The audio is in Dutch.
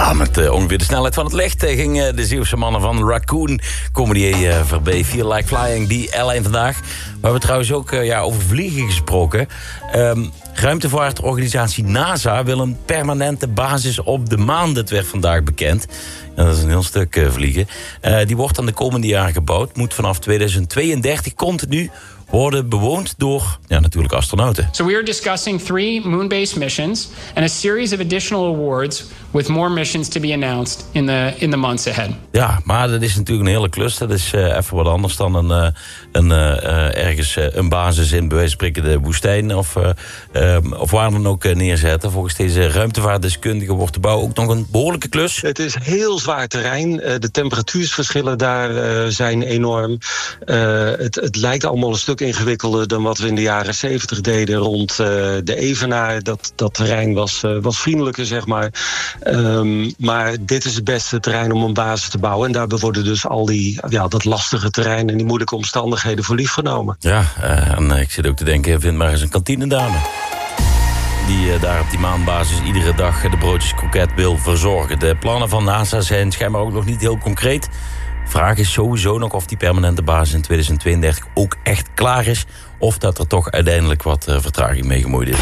Ja, met ongeveer de snelheid van het licht gingen de Zeeuwse mannen van Raccoon Comedy voorbij. Feel Like Flying, die L1 vandaag. We hebben trouwens ook over vliegen gesproken. Ruimtevaartorganisatie NASA wil een permanente basis op de maan. Dat werd vandaag bekend. Ja, dat is een heel stuk vliegen. Die wordt dan de komende jaren gebouwd. Moet vanaf 2032 continu worden bewoond door, natuurlijk astronauten. So we are discussing 3 moon-based missions and a series of additional awards with more missions to be announced in the months ahead. Ja, maar dat is natuurlijk een hele klus. Dat is even wat anders dan ergens een basis in, bij wijze van spreken, de woestijn of waar dan ook neerzetten. Volgens deze ruimtevaartdeskundigen wordt de bouw ook nog een behoorlijke klus. Het is heel zwaar terrein. De temperatuursverschillen daar zijn enorm. Het lijkt allemaal een stuk ingewikkelder dan wat we in de jaren 70 deden rond de Evenaar. Dat terrein was vriendelijker, zeg maar. Maar dit is het beste terrein om een basis te bouwen. En daarbij worden dus al dat lastige terrein en die moeilijke omstandigheden voor lief genomen. Ja, en ik zit ook te denken, vind maar eens een kantinedame die daar op die maanbasis iedere dag de broodjes kroket wil verzorgen. De plannen van NASA zijn schijnbaar ook nog niet heel concreet. Vraag is sowieso nog of die permanente basis in 2032 ook echt klaar is, of dat er toch uiteindelijk wat vertraging mee gemoeid is.